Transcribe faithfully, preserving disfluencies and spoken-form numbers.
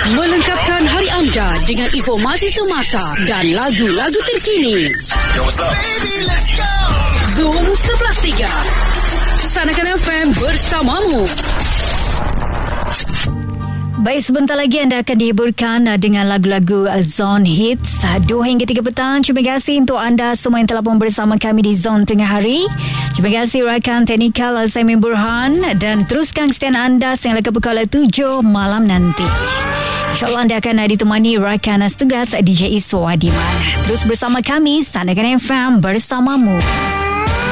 Melengkapkan hari anda dengan informasi semasa dan lagu-lagu terkini. Yo, what's up? Baby, let's go. Zoom sebelas tiga. Sanakan F M bersamamu. Baik, sebentar lagi anda akan dihiburkan dengan lagu-lagu Zone Hits dua hingga tiga petang. Terima kasih untuk anda semua yang telah pun bersama kami di Zone Tengah Hari. Terima kasih rakan teknikal Saimin Burhan, dan teruskan kesetiaan anda sehingga ke pukul tujuh malam nanti. InsyaAllah anda akan ditemani rakan tugas D J Iswa Adiman. Terus bersama kami, Sanakan F M bersamamu.